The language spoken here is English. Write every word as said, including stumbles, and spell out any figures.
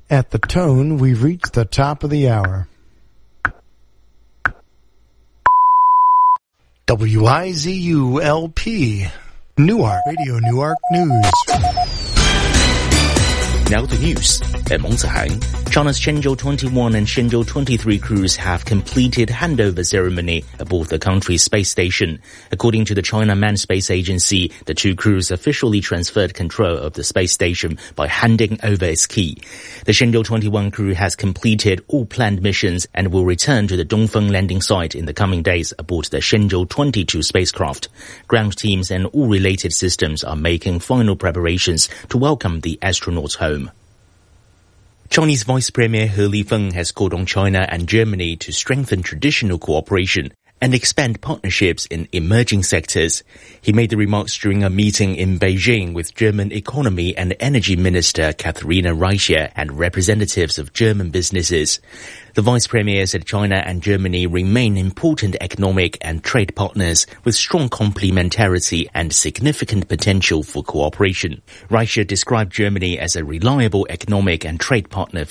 At the tone, we've reached the top of the hour. W I Z U L P, Newark, Radio Newark News. Now the news. At Mengzihang, China's Shenzhou twenty-one and Shenzhou twenty-three crews have completed handover ceremony aboard the country's space station. According to the China Manned Space Agency, the two crews officially transferred control of the space station by handing over its key. The Shenzhou twenty-one crew has completed all planned missions and will return to the Dongfeng landing site in the coming days aboard the Shenzhou twenty-two spacecraft. Ground teams and all related systems are making final preparations to welcome the astronauts home. Chinese Vice Premier He Lifeng has called on China and Germany to strengthen traditional cooperation and expand partnerships in emerging sectors. He made the remarks during a meeting in Beijing with German Economy and Energy Minister Katharina Reiche and representatives of German businesses. The Vice Premier said China and Germany remain important economic and trade partners with strong complementarity and significant potential for cooperation. Reiche described Germany as a reliable economic and trade partner